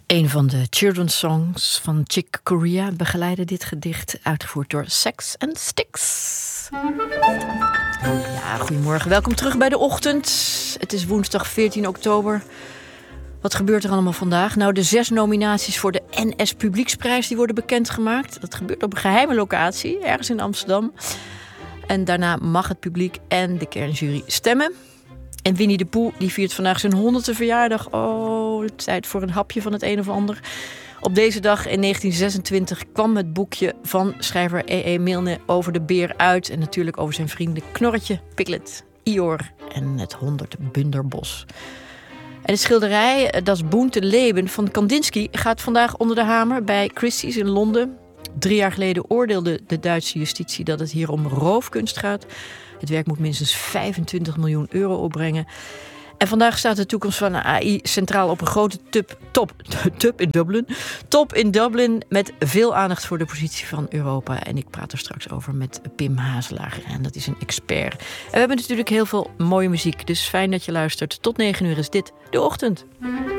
Een van de children's songs van Chick Corea begeleidde dit gedicht, uitgevoerd door Sex and Sticks. Ja, goedemorgen. Welkom terug bij De Ochtend. Het is woensdag 14 oktober. Wat gebeurt er allemaal vandaag? Nou, de 6 nominaties voor de NS Publieksprijs die worden bekendgemaakt. Dat gebeurt op een geheime locatie, ergens in Amsterdam. En daarna mag het publiek en de kernjury stemmen. En Winnie de Pooh die viert vandaag zijn 100e verjaardag. Oh, tijd voor een hapje van het een of ander. Op deze dag in 1926 kwam het boekje van schrijver E.E. Milne over de beer uit. En natuurlijk over zijn vrienden Knorretje, Piglet, Eeyore en het 100 Bunderbos. En de schilderij Das bunte Leben van Kandinsky gaat vandaag onder de hamer bij Christie's in Londen. 3 jaar geleden oordeelde de Duitse justitie dat het hier om roofkunst gaat. Het werk moet minstens 25 miljoen euro opbrengen. En vandaag staat de toekomst van de AI centraal op een grote top in Dublin met veel aandacht voor de positie van Europa. En ik praat er straks over met Pim Hazelaar. En dat is een expert. En we hebben natuurlijk heel veel mooie muziek. Dus fijn dat je luistert. Tot 9 uur is dit De Ochtend.